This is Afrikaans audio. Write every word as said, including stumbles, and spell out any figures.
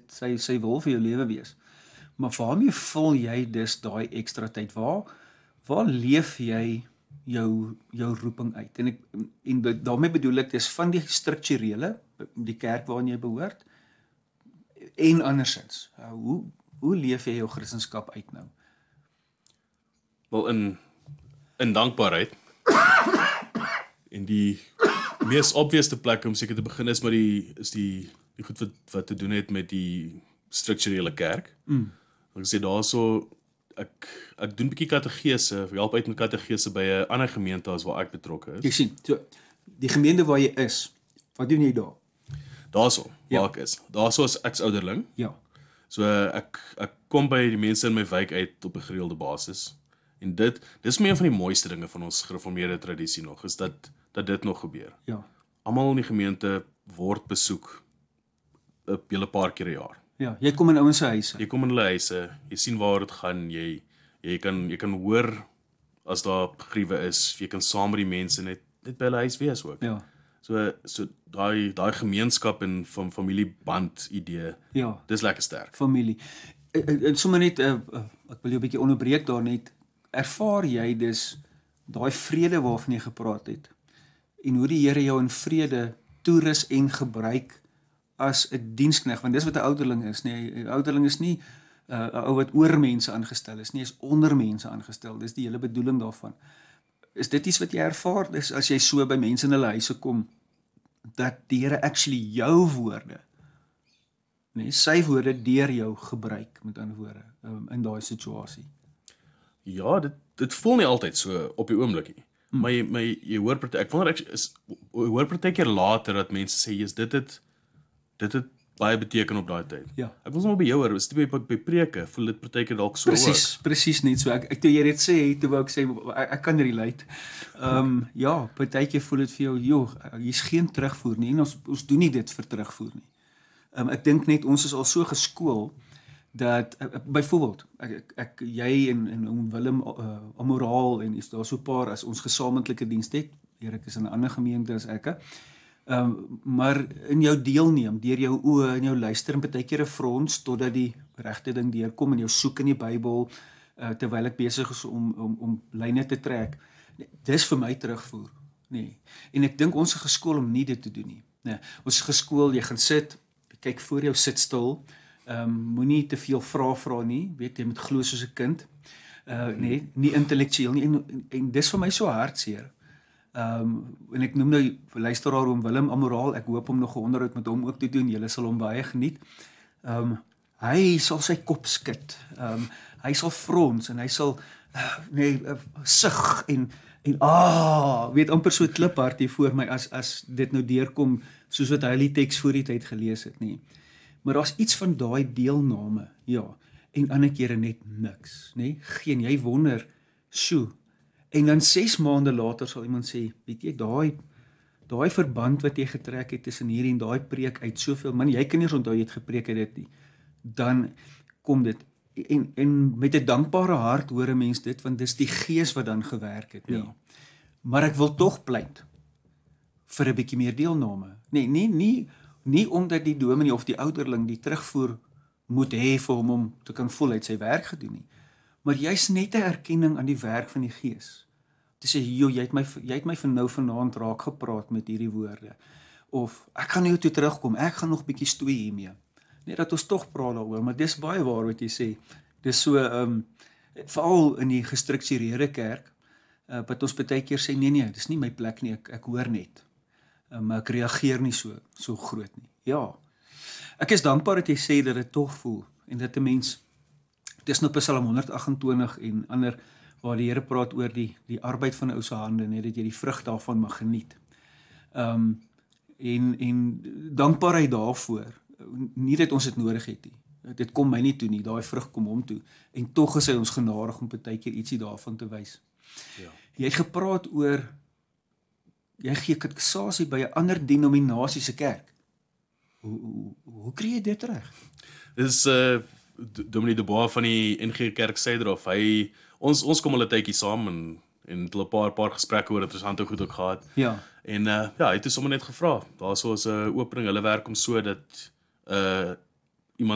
dit sy, sy wil vir jou lewe wees. Maar waarmee vul jy dus daai ekstra tyd? Waar, waar leef jy jou, jou roeping uit? En, ek, en daarmee bedoel ek, dis van die strukturele, die kerk waarin jy behoort, en andersins. Hoe, hoe leef jy jou Christendom uit nou? Wel, in, in dankbaarheid, en die mees obviousste plek om seker te begin is, maar die, is die, die goed wat, wat te doen het met die strukturele kerk. Mm. Ek sê daar so, ek, ek doen bietjie kategese, ek help uit met kategese by 'n ander gemeente as waar ek betrokke is. Jy sien, so, die gemeente waar jy is, wat doen jy daar? Daarso, waar Ja. ek is. Daarso is ek's ouderling. Ja. So ek, ek kom by die mense in my wijk uit op 'n gereelde basis. En dit, dis meer van die mooiste dinge van ons gereformeerde tradisie nog, is dat, dat dit nog gebeur. Ja. Almal in die gemeente word besoek 'n hele paar keer 'n jaar. Ja, jy kom in ouens se huise. Jy kom in hulle huise, jy sien waar dit gaan, jy, jy, kan, jy kan hoor as daar griewe is, jy kan saam met die mense net, net by hulle huis wees ook. Ja. So, so daai, daai gemeenskap en van familieband idee, Ja. dis lekker sterk. Familie. En, en sommer net, uh, uh, ek wil jou 'n bietjie onderbreek daar net, ervaar jy dus daai vrede waarvan jy gepraat het, en hoe die Here jou in vrede toerus en gebruik as 'n diensknegt, want dis wat 'n ouderling is, nee, 'n ouderling is nie 'n uh, ou wat oor mense aangestel is nie, is onder mense aangestel, dis die hele bedoeling daarvan. Is dit iets wat jy ervaar, dis as jy so by mense in hulle huise kom, dat die Here actually jou woorde, nee, sy woorde deur jou gebruik, met ander woorde, um, in daai situasie? Ja, dit, dit voel nie altyd so op die oomblikie. Hmm. Maar, jy, maar jy, jy hoor party, ek wonder, ek is, jy hoor partykeer later dat mense sê, is dit het, dit het baie beteken op daai tyd. Ja. Ek wil sommer by jou hoor, is dit by, by preke, voel dit partykeer dalk so Presies, ook? presies net so. Ek, ek toe jy dit sê, toe wou ek sê, ek, ek kan relate. Um, ja, partykeer voel dit vir jou, joh, hier's geen terugvoer nie, en ons, ons doen nie dit vir terugvoer nie. Um, ek dink net, ons is al so geskool, dat, uh, byvoorbeeld, ek, ek, ek, jy en, en oom Willem, uh, Amoraal, en is daar so 'n paar, as ons gesamentlike diens het, Erik is in 'n ander gemeente as ek, um, maar in jou deelneem, deur jou oë, en jou luister, en partykeer 'n frons, totdat die regte ding deurkom, en jou soek in die Bybel, uh, terwyl ek besig is om, om, om lyne te trek, dis vir my terugvoer, nee, en ek dink ons is geskool om nie dit te doen nie, nee, ons is geskool, jy gaan sit, kyk voor jou, sit stil, um, moenie te veel vrae vra nie, weet jy, moet glo soos 'n kind, uh, nee, nie intellektueel nie, en, en, en dis vir my so hartseer, um, en ek noem nou, luisteraar oom Willem Amoraal, ek hoop om nog 'n onderhoud met hom ook te doen, julle sal hom baie geniet, um, hy sal sy kop skud, um, hy sal frons, en hy sal, uh, nee, uh, sug, en, en ah, weet, amper so kliphard hier voor my, as, as dit nou deurkom, soos wat hy die teks voor die tyd gelees het, nie. Maar daar's iets van daai deelname, ja, en ander kere net niks, nee, geen, jy wonder, sjoe, en dan ses maande later sal iemand sê, weet jy, daai, daai verband wat jy getrek het tussen hierdie en daai preek uit soveel, man, jy kan nie onthou jy het gepreek het dit nie, dan kom dit, en, en met 'n dankbare hart hoor 'n mens dit, want dis die Gees wat dan gewerk het, nie. Ja. Maar ek wil tog pleit vir 'n bietjie meer deelname. Nee, nie nie nie omdat die dominee of die ouderling die terugvoer moet hê vir hom om te kan voel hy het sy werk gedoen nie, maar jy's net 'n erkenning aan die werk van die Gees. Te sê, joh, jy het my jy het my vir nou vanaand raak gepraat met hierdie woorde, of ek gaan nou toe terugkom, ek gaan nog bietjie stoei hiermee. Nee, dat ons tog praat daaroor, maar dis baie waar wat jy sê. Dis so, um, veral in die gestruktureerde kerk, uh, wat ons baie keer sê, nee nee, dis nie my plek nie, ek, ek hoor net. Um, ek reageer nie so, so groot nie. Ja, ek is dankbaar dat jy sê dat dit tog voel, en dat 'n mens, dis nou Psalm honderd agt en twintig en ander, waar die Here praat oor die, die arbeid van 'n ou se hande, net dat jy die vrug daarvan mag geniet. Um, en, en dankbaarheid daarvoor, nie dat ons dit nodig het nie, dit kom my nie toe nie, daai vrug kom hom toe, en tog is hy ons genadig om partykeer ietsie daarvan te wys. Ja. Jy het gepraat oor, jy gee kiksasie by 'n ander denominasie se kerk. Hoe, hoe, hoe kry jy dit reg? Dit is uh, Dominee De Boer van die N G Kerk Suidhof, hy, ons, ons kom hulle tydjie saam, en, en het 'n paar, paar gesprekke oor interessante goed ook gehad, ja. en uh, ja, hy het dus sommer net gevra, daar is so 'n opening, hulle werk om so dat, uh,